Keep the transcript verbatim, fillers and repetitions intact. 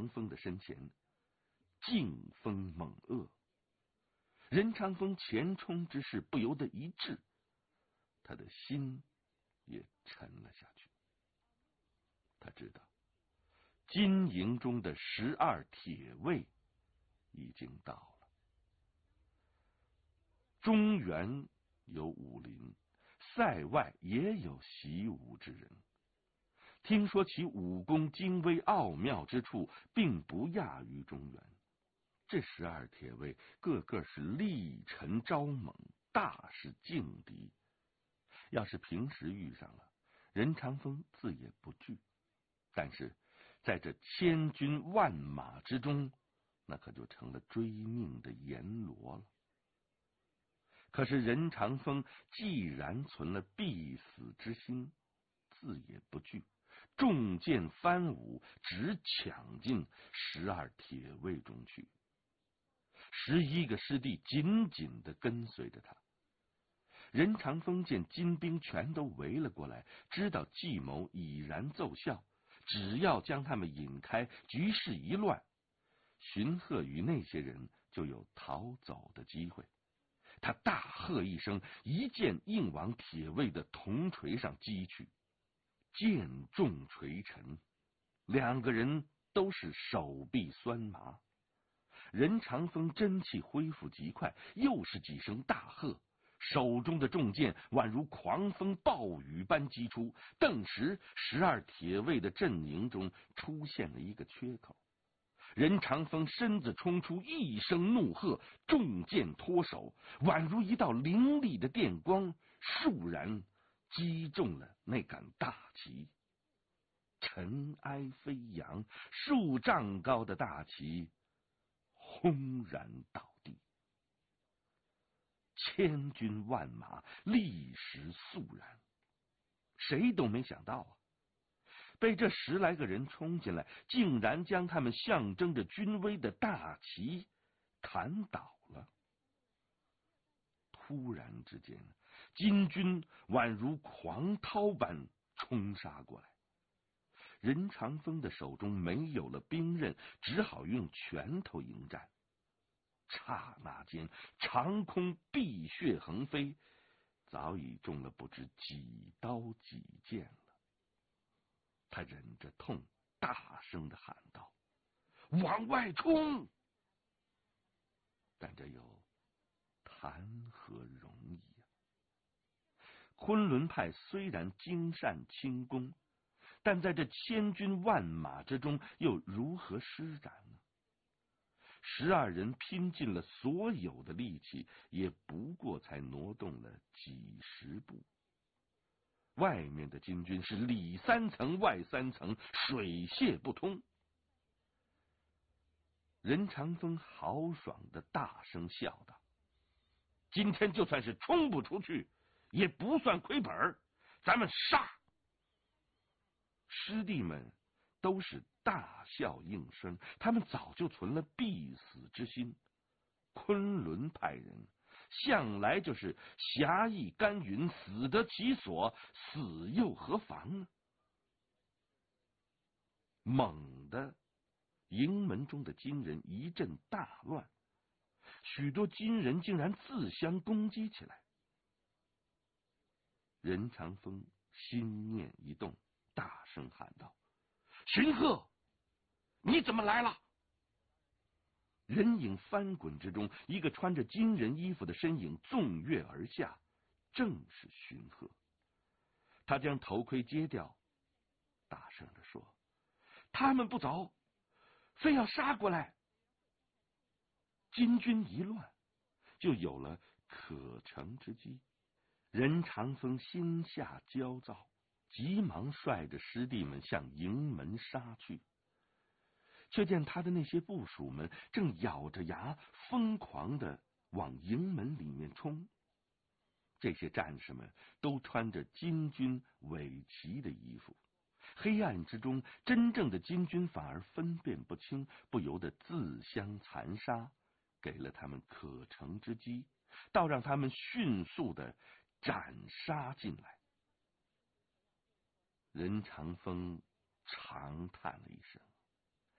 长风的身前，劲风猛遏。任长风前冲之势不由得一滞，他的心也沉了下去。他知道金营中的十二铁卫已经到了。中原有武林，塞外也有习武之人，听说其武功精微奥妙之处，并不亚于中原。这十二铁卫个个是力沉招猛，大是劲敌。要是平时遇上了，任长风自也不惧，但是在这千军万马之中，那可就成了追命的阎罗了。可是任长风既然存了必死之心，自也不惧，重剑翻舞，直抢进十二铁卫中去。十一个师弟紧紧地跟随着他。任长风见金兵全都围了过来，知道计谋已然奏效，只要将他们引开，局势一乱，荀鹤与那些人就有逃走的机会。他大喝一声，一剑硬往铁卫的铜锤上击去，剑中锤沉，两个人都是手臂酸麻。任长风真气恢复极快，又是几声大喝，手中的重剑宛如狂风暴雨般击出，顿时十二铁卫的阵营中出现了一个缺口。任长风身子冲出，一声怒喝，重剑脱手，宛如一道凌厉的电光，倏然击中了那杆大旗。尘埃飞扬，数丈高的大旗轰然倒地。千军万马立时肃然，谁都没想到啊，被这十来个人冲进来，竟然将他们象征着军威的大旗砍倒了。突然之间，金军宛如狂涛般冲杀过来。任长风的手中没有了兵刃，只好用拳头迎战。刹那间，长空碧血横飞，早已中了不知几刀几剑了。他忍着痛，大声的喊道：“往外冲！”但这又谈何容易啊！昆仑派虽然精善轻功，但在这千军万马之中，又如何施展呢？十二人拼尽了所有的力气，也不过才挪动了几十步。外面的金军是里三层外三层，水泄不通。任长风豪爽的大声笑道：“今天就算是冲不出去，也不算亏本，咱们杀！”师弟们都是大笑应声，他们早就存了必死之心。昆仑派人向来就是侠义甘云，死得其所，死又何妨呢？猛地，营门中的金人一阵大乱，许多金人竟然自相攻击起来。任长风心念一动，大声喊道：“荀鹤，你怎么来了？”人影翻滚之中，一个穿着金人衣服的身影纵跃而下，正是荀鹤。他将头盔揭掉，大声地说：“他们不走，非要杀过来。”金军一乱，就有了可乘之机。任长风心下焦躁，急忙率着师弟们向营门杀去，却见他的那些部属们正咬着牙疯狂的往营门里面冲。这些战士们都穿着金军伪旗的衣服，黑暗之中，真正的金军反而分辨不清，不由得自相残杀，给了他们可乘之机，倒让他们迅速的斩杀进来。任长风长叹了一声，